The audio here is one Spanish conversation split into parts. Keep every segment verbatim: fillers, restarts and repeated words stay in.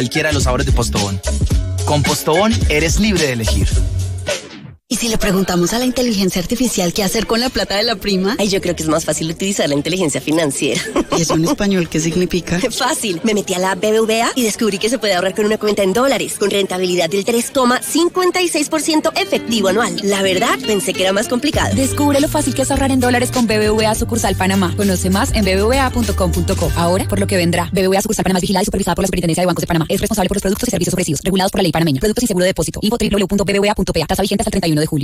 cualquiera de los sabores de Postobón. Con Postobón eres libre de elegir. ¿Y si le preguntamos a la inteligencia artificial qué hacer con la plata de la prima? Ay, yo creo que es más fácil utilizar la inteligencia financiera. ¿Y eso en español qué significa? Fácil. Me metí a la B B V A y descubrí que se puede ahorrar con una cuenta en dólares, con rentabilidad del tres coma cincuenta y seis por ciento efectivo anual. La verdad, pensé que era más complicado. Descubre lo fácil que es ahorrar en dólares con B B V A Sucursal Panamá. Conoce más en b b v a punto com punto co. Ahora, por lo que vendrá. B B V A Sucursal Panamá es vigilada y supervisada por la Superintendencia de Bancos de Panamá. Es responsable por los productos y servicios ofrecidos, regulados por la ley panameña. Productos sin seguro de depósito. Info doble u doble u doble u punto b b v a punto p a. Tasa vigente hasta el treinta y uno de julio.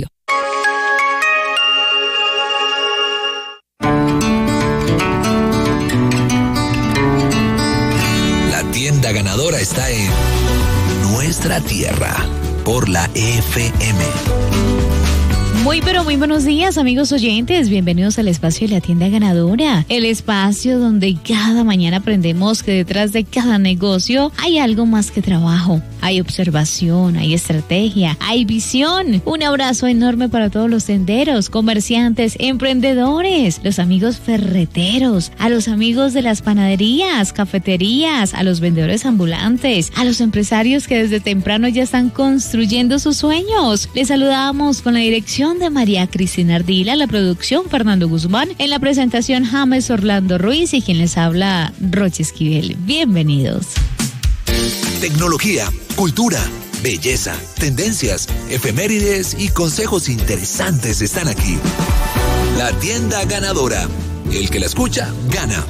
La tienda ganadora está en nuestra tierra por la F M. Muy pero muy buenos días, amigos oyentes, bienvenidos al espacio de la tienda ganadora, el espacio donde cada mañana aprendemos que detrás de cada negocio hay algo más que trabajo, hay observación, hay estrategia, hay visión. Un abrazo enorme para todos los tenderos, comerciantes, emprendedores, los amigos ferreteros, a los amigos de las panaderías, cafeterías, a los vendedores ambulantes, a los empresarios que desde temprano ya están construyendo sus sueños. Les saludamos con la dirección de María Cristina Ardila, la producción Fernando Guzmán, en la presentación James Orlando Ruiz y quien les habla Roche Esquivel. Bienvenidos. Tecnología, cultura, belleza, tendencias, efemérides y consejos interesantes están aquí. La tienda ganadora. El que la escucha, gana.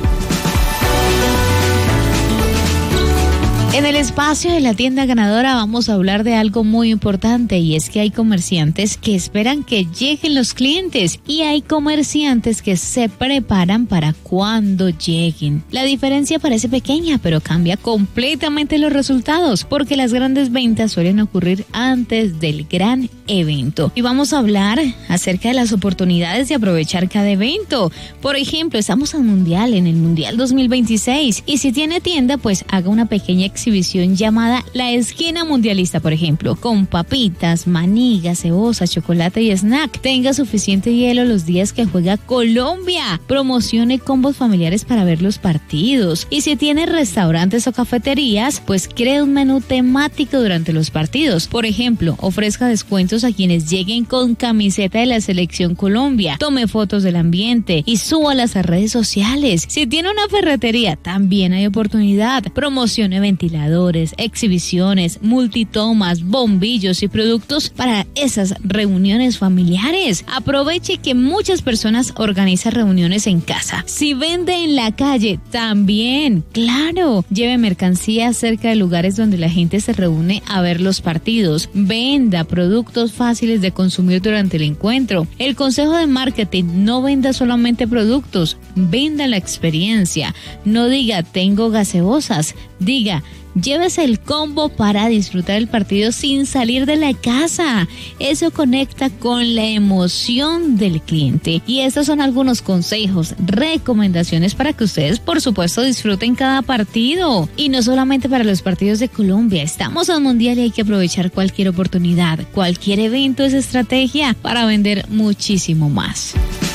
En el espacio de la tienda ganadora vamos a hablar de algo muy importante y es que hay comerciantes que esperan que lleguen los clientes y hay comerciantes que se preparan para cuando lleguen. La diferencia parece pequeña, pero cambia completamente los resultados porque las grandes ventas suelen ocurrir antes del gran evento. Y vamos a hablar acerca de las oportunidades de aprovechar cada evento. Por ejemplo, estamos en Mundial, en el Mundial dos mil veintiséis y si tiene tienda, pues haga una pequeña exhibición llamada La Esquina Mundialista, por ejemplo, con papitas, maní, gaseosa, chocolate y snack. Tenga suficiente hielo los días que juega Colombia. Promocione combos familiares para ver los partidos. Y si tiene restaurantes o cafeterías, pues cree un menú temático durante los partidos. Por ejemplo, ofrezca descuentos a quienes lleguen con camiseta de la Selección Colombia. Tome fotos del ambiente y súbalas a redes sociales. Si tiene una ferretería, también hay oportunidad. Promocione ventiladores, exhibiciones, multitomas, bombillos y productos para esas reuniones familiares. Aproveche que muchas personas organizan reuniones en casa. Si vende en la calle, también, claro, lleve mercancía cerca de lugares donde la gente se reúne a ver los partidos. Venda productos fáciles de consumir durante el encuentro. El consejo de marketing: no venda solamente productos, venda la experiencia. No diga tengo gaseosas, diga llévese el combo para disfrutar el partido sin salir de la casa. Eso conecta con la emoción del cliente. Y estos son algunos consejos, recomendaciones para que ustedes, por supuesto, disfruten cada partido. Y no solamente para los partidos de Colombia. Estamos al Mundial y hay que aprovechar cualquier oportunidad. Cualquier evento es estrategia para vender muchísimo más.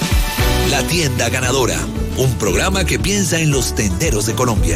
La tienda ganadora. Un programa que piensa en los tenderos de Colombia.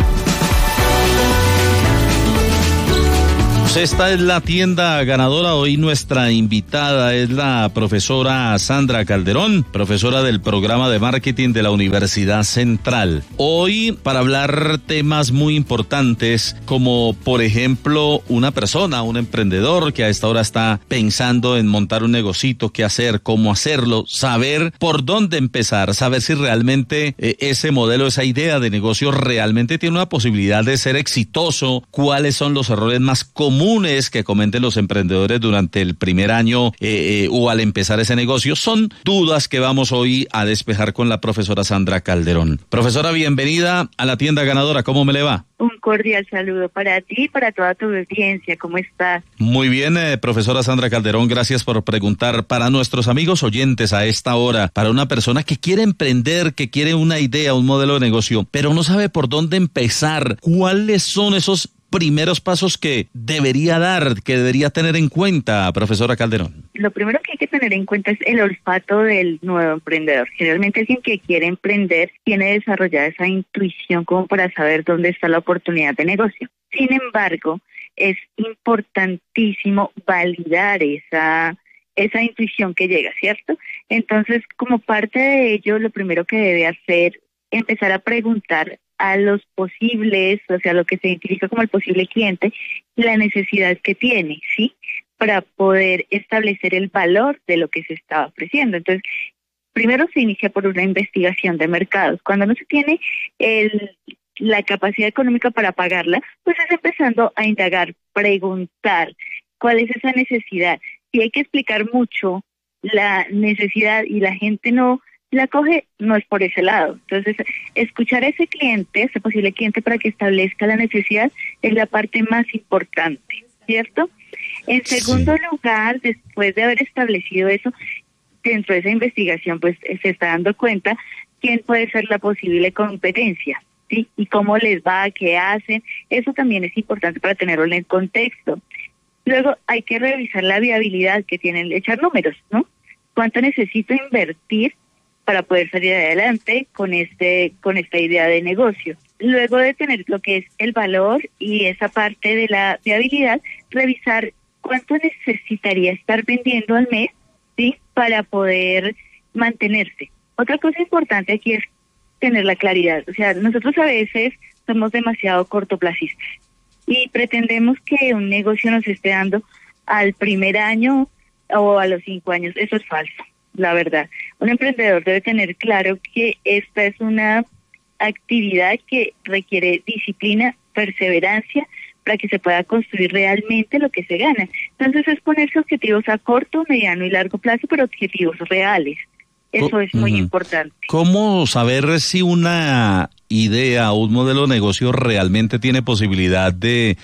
Esta es la tienda ganadora. Hoy nuestra invitada es la profesora Sandra Calderón, profesora del programa de marketing de la Universidad Central. Hoy para hablar temas muy importantes como por ejemplo una persona, un emprendedor que a esta hora está pensando en montar un negocito, qué hacer, cómo hacerlo, saber por dónde empezar, saber si realmente eh, ese modelo, esa idea de negocio realmente tiene una posibilidad de ser exitoso, cuáles son los errores más comunes que cometen los emprendedores durante el primer año eh, eh, o al empezar ese negocio. Son dudas que vamos hoy a despejar con la profesora Sandra Calderón. Profesora, bienvenida a la tienda ganadora. ¿Cómo me le va? Un cordial saludo para ti y para toda tu audiencia. ¿Cómo estás? Muy bien, eh, profesora Sandra Calderón, gracias por preguntar. Para nuestros amigos oyentes a esta hora, para una persona que quiere emprender, que quiere una idea, un modelo de negocio, pero no sabe por dónde empezar, ¿cuáles son esos primeros pasos que debería dar, que debería tener en cuenta, profesora Calderón? Lo primero que hay que tener en cuenta es el olfato del nuevo emprendedor. Generalmente alguien que quiere emprender tiene desarrollada esa intuición como para saber dónde está la oportunidad de negocio. Sin embargo, es importantísimo validar esa, esa intuición que llega, ¿cierto? Entonces, como parte de ello, lo primero que debe hacer es empezar a preguntar a los posibles, o sea, lo que se identifica como el posible cliente, la necesidad que tiene, ¿sí? Para poder establecer el valor de lo que se está ofreciendo. Entonces, primero se inicia por una investigación de mercados. Cuando no se tiene el, la capacidad económica para pagarla, pues es empezando a indagar, preguntar cuál es esa necesidad. Si hay que explicar mucho la necesidad y la gente no la coge, no es por ese lado. Entonces, escuchar a ese cliente, ese posible cliente, para que establezca la necesidad es la parte más importante, ¿cierto? En segundo sí. lugar, después de haber establecido eso, dentro de esa investigación, pues se está dando cuenta quién puede ser la posible competencia, ¿sí? Y cómo les va, qué hacen. Eso también es importante para tenerlo en el contexto. Luego hay que revisar la viabilidad que tienen, echar números, ¿no? ¿Cuánto necesito invertir para poder salir adelante con este con esta idea de negocio? Luego de tener lo que es el valor y esa parte de la viabilidad, revisar cuánto necesitaría estar vendiendo al mes, ¿sí? Para poder mantenerse. Otra cosa importante aquí es tener la claridad. O sea, nosotros a veces somos demasiado cortoplacistas y pretendemos que un negocio nos esté dando al primer año o a los cinco años. Eso es falso. La verdad, un emprendedor debe tener claro que esta es una actividad que requiere disciplina, perseverancia, para que se pueda construir realmente lo que se gana. Entonces es ponerse objetivos a corto, mediano y largo plazo, pero objetivos reales. Eso es muy uh-huh. importante. ¿Cómo saber si una idea o un modelo de negocio realmente tiene posibilidad de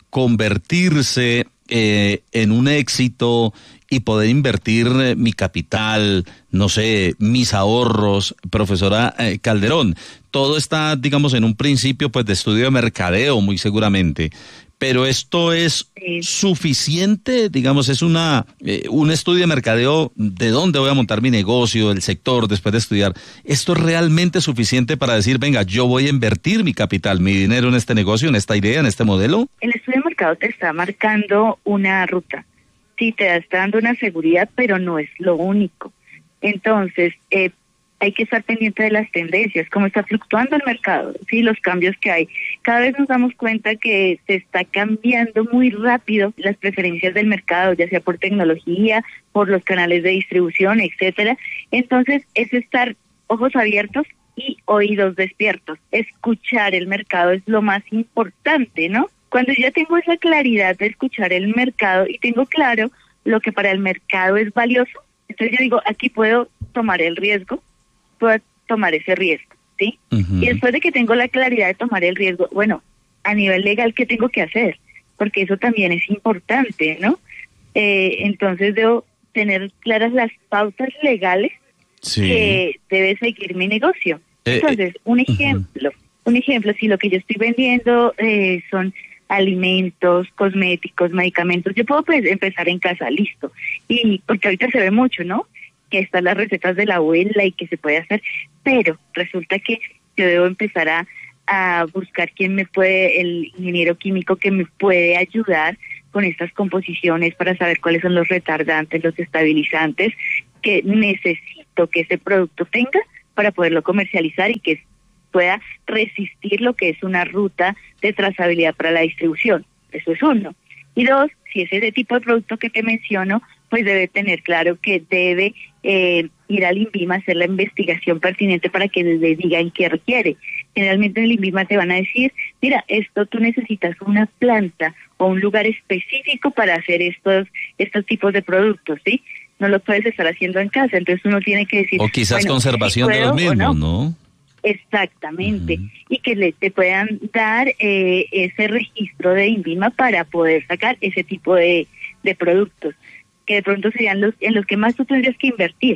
convertirse eh, en un éxito y poder invertir eh, mi capital, no sé, mis ahorros? Profesora eh, Calderón, todo está, digamos, en un principio pues de estudio de mercadeo, muy seguramente, pero esto es sí. suficiente, digamos, es una eh, un estudio de mercadeo de dónde voy a montar mi negocio, el sector, después de estudiar. ¿Esto es realmente suficiente para decir, venga, yo voy a invertir mi capital, mi dinero en este negocio, en esta idea, en este modelo? El estudio de mercado te está marcando una ruta. Sí, te está dando una seguridad, pero no es lo único. Entonces, eh, hay que estar pendiente de las tendencias, cómo está fluctuando el mercado, sí, los cambios que hay. Cada vez nos damos cuenta que se está cambiando muy rápido las preferencias del mercado, ya sea por tecnología, por los canales de distribución, etcétera. Entonces, es estar ojos abiertos y oídos despiertos. Escuchar el mercado es lo más importante, ¿no? Cuando ya tengo esa claridad de escuchar el mercado y tengo claro lo que para el mercado es valioso, entonces yo digo, aquí puedo tomar el riesgo, puedo tomar ese riesgo, ¿sí? Uh-huh. Y después de que tengo la claridad de tomar el riesgo, bueno, a nivel legal, ¿qué tengo que hacer? Porque eso también es importante, ¿no? Eh, entonces debo tener claras las pautas legales sí. que debe seguir mi negocio. Eh, entonces, un ejemplo, uh-huh. un ejemplo, si lo que yo estoy vendiendo eh, son alimentos, cosméticos, medicamentos, yo puedo pues empezar en casa, listo. Y porque ahorita se ve mucho, ¿no? Que están las recetas de la abuela y que se puede hacer, pero resulta que yo debo empezar a, a buscar quién me puede, el ingeniero químico que me puede ayudar con estas composiciones para saber cuáles son los retardantes, los estabilizantes que necesito que ese producto tenga para poderlo comercializar y que pueda resistir lo que es una ruta de trazabilidad para la distribución. Eso es uno. Y dos, si es ese tipo de producto que te menciono, pues debe tener claro que debe eh, ir al INVIMA a hacer la investigación pertinente para que le digan qué requiere. Generalmente en el INVIMA te van a decir, mira, esto tú necesitas una planta o un lugar específico para hacer estos estos tipos de productos, ¿sí? No lo puedes estar haciendo en casa, entonces uno tiene que decir... O quizás bueno, conservación si de los mismos, ¿no? ¿no? Exactamente, uh-huh. y que le te puedan dar eh, ese registro de INVIMA para poder sacar ese tipo de, de productos, que de pronto serían los en los que más tú tendrías que invertir.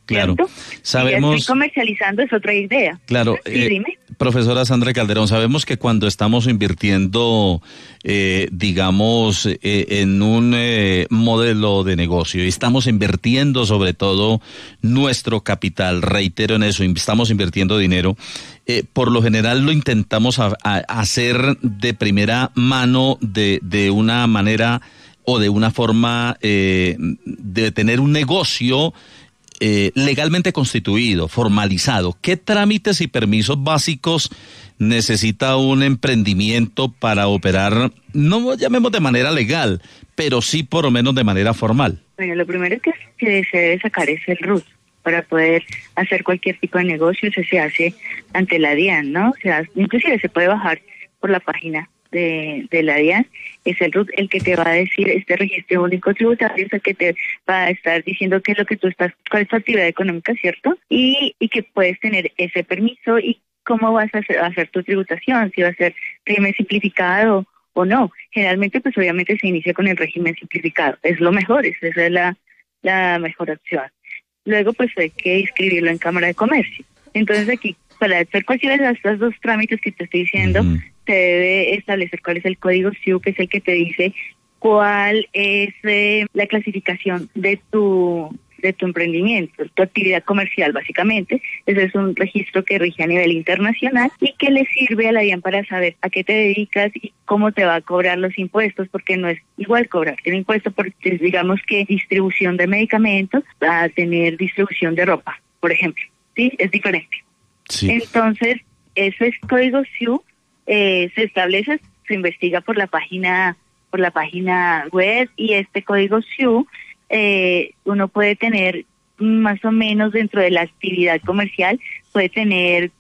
Claro, ¿cierto? sabemos... Si ya estoy comercializando es otra idea. Claro, Sí, eh, dime. Profesora Sandra Calderón, sabemos que cuando estamos invirtiendo, eh, digamos, eh, en un eh, modelo de negocio y estamos invirtiendo sobre todo nuestro capital, reitero en eso, estamos invirtiendo dinero, eh, por lo general lo intentamos a, a hacer de primera mano, de, de una manera o de una forma eh, de tener un negocio Eh, legalmente constituido, formalizado. ¿Qué trámites y permisos básicos necesita un emprendimiento para operar, no llamemos de manera legal, pero sí por lo menos de manera formal? Bueno, lo primero que, que se debe sacar es el R U T. Para poder hacer cualquier tipo de negocio, eso se hace ante la DIAN, ¿no? O sea, inclusive se puede bajar por la página de, de la DIAN. Es el R U T el que te va a decir, este registro único tributario es el que te va a estar diciendo qué es lo que tú estás, cuál es tu actividad económica, ¿cierto? Y, y que puedes tener ese permiso y cómo vas a hacer, a hacer tu tributación, si va a ser régimen simplificado o no. Generalmente, pues obviamente se inicia con el régimen simplificado. Es lo mejor, esa es la, la mejor opción. Luego, pues hay que inscribirlo en Cámara de Comercio. Entonces aquí, para hacer cualquiera de estos dos trámites que te estoy diciendo, uh-huh. se debe establecer cuál es el código S I U, que es el que te dice cuál es eh, la clasificación de tu de tu emprendimiento, tu actividad comercial, básicamente. Ese es un registro que rige a nivel internacional y que le sirve a la DIAN para saber a qué te dedicas y cómo te va a cobrar los impuestos, porque no es igual cobrar el impuesto porque digamos que distribución de medicamentos va a tener distribución de ropa, por ejemplo, ¿sí? Es diferente. Sí. Entonces, ese es código S I U, eh, se establece, se investiga por la página, por la página web, y este código S I U Eh, uno puede tener más o menos dentro de la actividad comercial, puede tener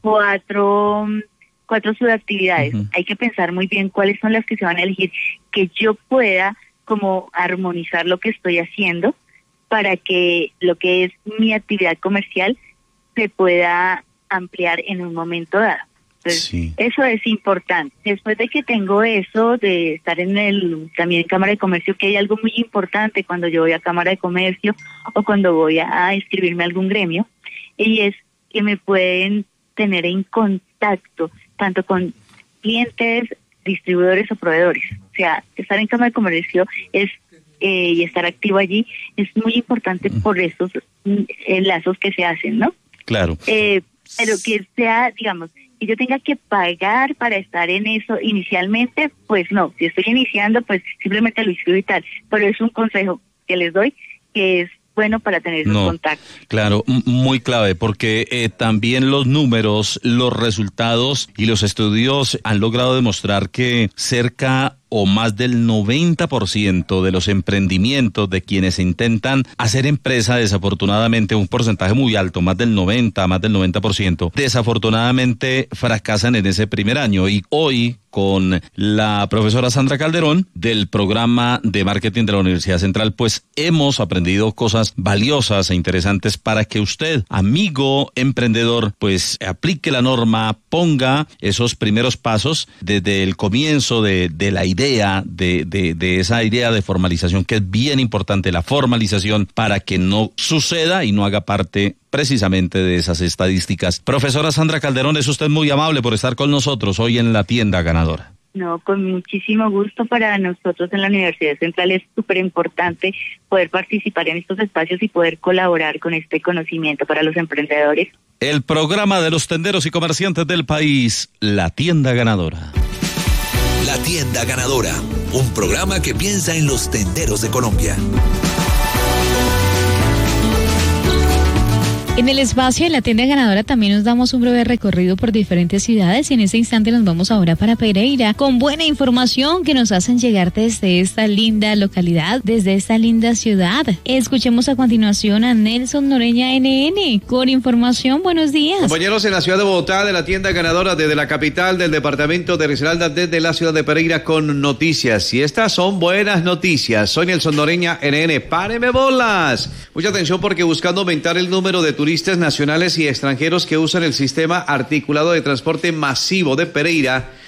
cuatro, cuatro subactividades. Uh-huh. Hay que pensar muy bien cuáles son las que se van a elegir, que yo pueda como armonizar lo que estoy haciendo para que lo que es mi actividad comercial se pueda ampliar en un momento dado. Entonces, sí. Eso es importante. Después de que tengo eso, de estar en el también en Cámara de Comercio, que hay algo muy importante cuando yo voy a Cámara de Comercio o cuando voy a inscribirme a algún gremio, y es que me pueden tener en contacto tanto con clientes, distribuidores o proveedores. O sea, estar en Cámara de Comercio es eh, y estar activo allí es muy importante por esos eh, lazos que se hacen, ¿no? Claro. Eh, pero que sea, digamos, y yo tenga que pagar para estar en eso inicialmente, pues no. Si estoy iniciando, pues simplemente lo inscribo y tal. Pero es un consejo que les doy, que es bueno para tener esos no, contactos. Claro, muy clave, porque eh, también los números, los resultados y los estudios han logrado demostrar que cerca o más del noventa por ciento de los emprendimientos de quienes intentan hacer empresa, desafortunadamente un porcentaje muy alto, más del noventa, más del noventa por ciento, desafortunadamente fracasan en ese primer año. Y hoy, con la profesora Sandra Calderón del programa de marketing de la Universidad Central, pues hemos aprendido cosas valiosas e interesantes para que usted, amigo emprendedor, pues aplique la norma, ponga esos primeros pasos desde el comienzo de, de la idea idea de, de, de esa idea de formalización, que es bien importante, la formalización, para que no suceda y no haga parte precisamente de esas estadísticas. Profesora Sandra Calderón, es usted muy amable por estar con nosotros hoy en La Tienda Ganadora. No, con muchísimo gusto. Para nosotros en la Universidad Central es súper importante poder participar en estos espacios y poder colaborar con este conocimiento para los emprendedores. El programa de los tenderos y comerciantes del país, La Tienda Ganadora. La Tienda Ganadora, un programa que piensa en los tenderos de Colombia. En el espacio de La Tienda Ganadora también nos damos un breve recorrido por diferentes ciudades, y en este instante nos vamos ahora para Pereira con buena información que nos hacen llegar desde esta linda localidad, desde esta linda ciudad. Escuchemos a continuación a Nelson Noreña N N con información. Buenos días. Compañeros, en la ciudad de Bogotá, de La Tienda Ganadora, desde la capital del departamento de Risaralda, desde la ciudad de Pereira, con noticias. Y estas son buenas noticias. Soy Nelson Noreña N N. ¡Páreme bolas! Mucha atención, porque buscando aumentar el número de turistas nacionales y extranjeros que usan el sistema articulado de transporte masivo de Pereira,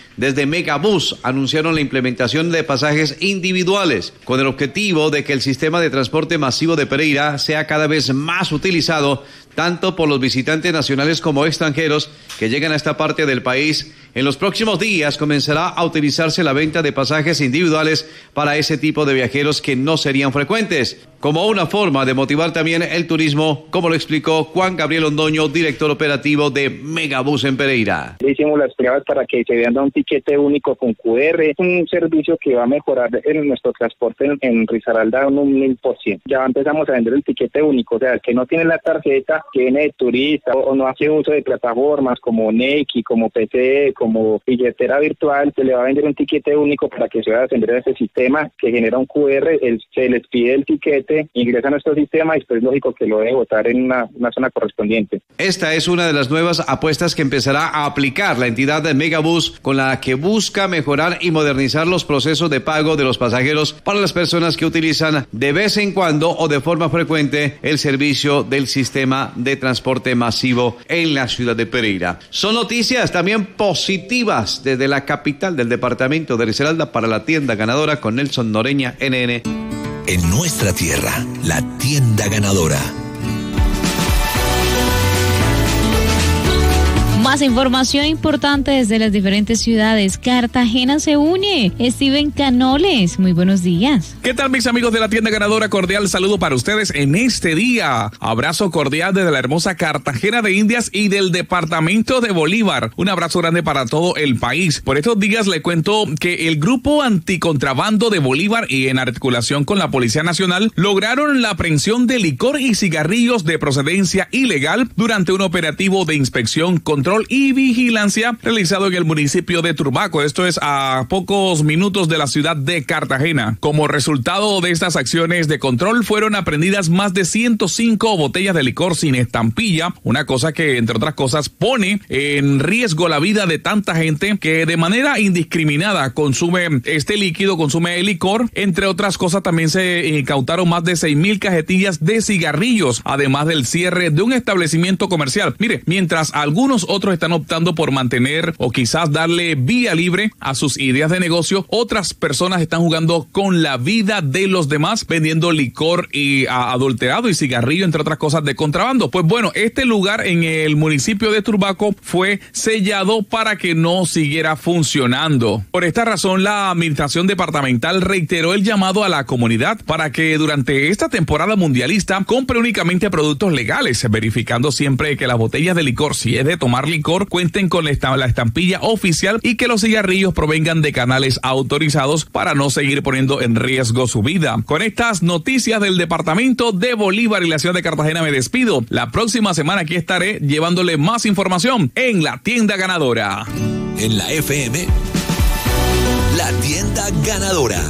desde Megabús anunciaron la implementación de pasajes individuales con el objetivo de que el sistema de transporte masivo de Pereira sea cada vez más utilizado tanto por los visitantes nacionales como extranjeros que llegan a esta parte del país. En los próximos días comenzará a utilizarse la venta de pasajes individuales para ese tipo de viajeros que no serían frecuentes, como una forma de motivar también el turismo, como lo explicó Juan Gabriel Londoño, director operativo de Megabús en Pereira. Hicimos las pruebas para que se venda un tiquete único con Q R, un servicio que va a mejorar en nuestro transporte en, en Risaralda un mil por ciento. Ya empezamos a vender el tiquete único, o sea, el que no tiene la tarjeta, que viene de turista o, o no hace uso de plataformas como Nequi, como P C, como billetera virtual, se le va a vender un tiquete único para que se vaya a atender a ese sistema que genera un Q R, el, se les pide el tiquete, ingresa a nuestro sistema y después es lógico que lo debe botar en una, una zona correspondiente. Esta es una de las nuevas apuestas que empezará a aplicar la entidad de Megabús, con la que busca mejorar y modernizar los procesos de pago de los pasajeros para las personas que utilizan de vez en cuando o de forma frecuente el servicio del sistema de transporte masivo en la ciudad de Pereira. Son noticias también positivas desde la capital del departamento de Risaralda para la tienda ganadora con Nelson Noreña, N N. En nuestra tierra, la tienda ganadora. Más información importante desde las diferentes ciudades. Cartagena se une. Steven Canoles, muy buenos días. ¿Qué tal, mis amigos de la tienda ganadora? Cordial saludo para ustedes en este día. Abrazo cordial desde la hermosa Cartagena de Indias y del departamento de Bolívar. Un abrazo grande para todo el país. Por estos días le cuento que el grupo anticontrabando de Bolívar y en articulación con la Policía Nacional lograron la aprehensión de licor y cigarrillos de procedencia ilegal durante un operativo de inspección, control y vigilancia realizado en el municipio de Turbaco. Esto es a pocos minutos de la ciudad de Cartagena. Como resultado de estas acciones de control fueron aprendidas más de ciento cinco botellas de licor sin estampilla, una cosa que entre otras cosas pone en riesgo la vida de tanta gente que de manera indiscriminada consume este líquido, consume el licor. Entre otras cosas también se incautaron más de seis mil cajetillas de cigarrillos, además del cierre de un establecimiento comercial. Mire, mientras algunos otros están optando por mantener o quizás darle vía libre a sus ideas de negocio, otras personas están jugando con la vida de los demás vendiendo licor y a, adulterado y cigarrillo, entre otras cosas, de contrabando. Pues bueno, este lugar en el municipio de Turbaco fue sellado para que no siguiera funcionando. Por esta razón, la administración departamental reiteró el llamado a la comunidad para que durante esta temporada mundialista compre únicamente productos legales, verificando siempre que las botellas de licor, si es de tomar licor, cuenten con la estampilla oficial y que los cigarrillos provengan de canales autorizados para no seguir poniendo en riesgo su vida. Con estas noticias del departamento de Bolívar y la ciudad de Cartagena me despido. La próxima semana aquí estaré llevándole más información en la tienda ganadora. En la F M, la tienda ganadora.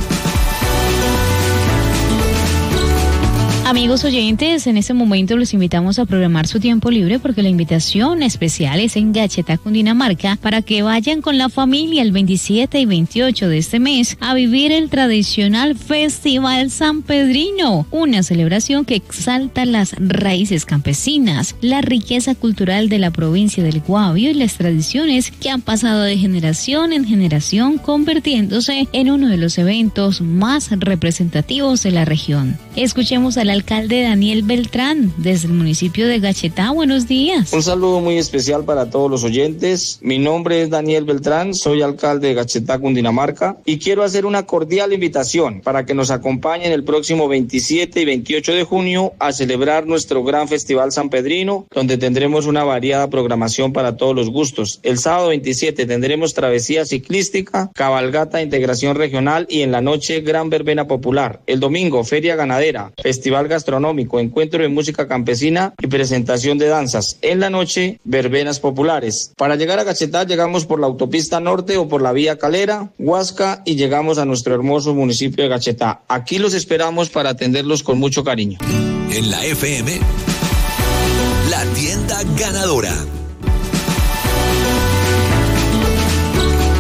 Amigos oyentes, en este momento los invitamos a programar su tiempo libre porque la invitación especial es en Gachetá, Cundinamarca, para que vayan con la familia el veintisiete y veintiocho de este mes a vivir el tradicional Festival San Pedrino, una celebración que exalta las raíces campesinas, la riqueza cultural de la provincia del Guavio y las tradiciones que han pasado de generación en generación, convirtiéndose en uno de los eventos más representativos de la región. Escuchemos al alcalde Daniel Beltrán desde el municipio de Gachetá. Buenos días. Un saludo muy especial para todos los oyentes. Mi nombre es Daniel Beltrán, soy alcalde de Gachetá, Cundinamarca, y quiero hacer una cordial invitación para que nos acompañen el próximo veintisiete y veintiocho de junio a celebrar nuestro gran Festival San Pedrino, donde tendremos una variada programación para todos los gustos. El sábado veintisiete tendremos travesía ciclística, cabalgata de integración regional y en la noche gran verbena popular. El domingo, feria ganadera, festival gastronómico, encuentro de música campesina y presentación de danzas. En la noche, verbenas populares. Para llegar a Gachetá llegamos por la autopista norte o por la vía Calera, Huasca y llegamos a nuestro hermoso municipio de Gachetá. Aquí los esperamos para atenderlos con mucho cariño. En la F M, la tienda ganadora. Y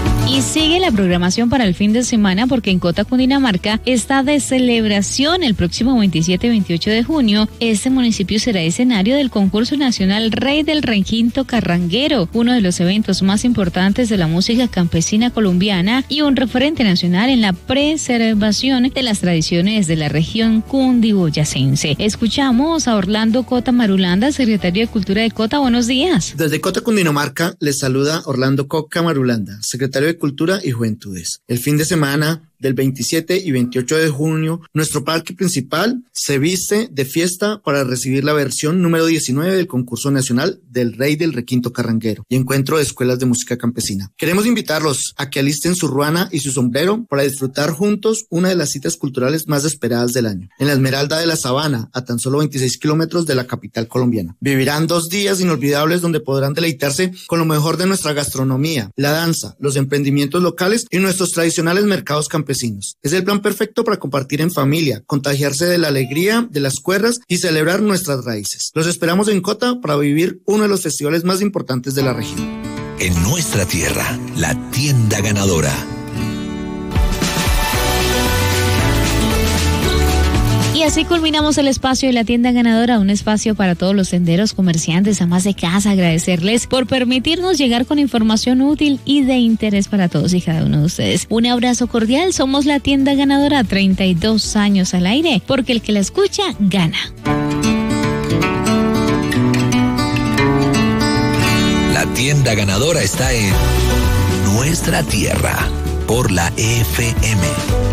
sigue la programación para el fin de semana porque en Cota, Cundinamarca, está de celebración el próximo veintisiete y veintiocho de junio. Este municipio será escenario del concurso nacional Rey del Requinto Carranguero, uno de los eventos más importantes de la música campesina colombiana y un referente nacional en la preservación de las tradiciones de la región cundiboyacense. Escuchamos a Orlando Cota Marulanda, secretario de Cultura de Cota. Buenos días. Desde Cota, Cundinamarca, les saluda Orlando Cota Marulanda, secretario de Cultura y Juventudes. El fin de semana del veintisiete y veintiocho de junio, nuestro parque principal se viste de fiesta para recibir la versión número diecinueve del concurso nacional del Rey del Requinto Carranguero y encuentro de escuelas de música campesina. Queremos invitarlos a que alisten su ruana y su sombrero para disfrutar juntos una de las citas culturales más esperadas del año, en la Esmeralda de la Sabana, a tan solo veintiséis kilómetros de la capital colombiana. Vivirán dos días inolvidables donde podrán deleitarse con lo mejor de nuestra gastronomía, la danza, los emprendimientos locales y nuestros tradicionales mercados campesinos. Es el plan perfecto para compartir en familia, contagiarse de la alegría de las cuerdas y celebrar nuestras raíces. Los esperamos en Cota para vivir uno de los festivales más importantes de la región. En nuestra tierra, la tienda ganadora. Y así culminamos el espacio de la tienda ganadora, un espacio para todos los senderos, comerciantes, amas de casa. Agradecerles por permitirnos llegar con información útil y de interés para todos y cada uno de ustedes. Un abrazo cordial, somos la tienda ganadora, treinta y dos años al aire, porque el que la escucha, gana. La tienda ganadora está en nuestra tierra, por la F M.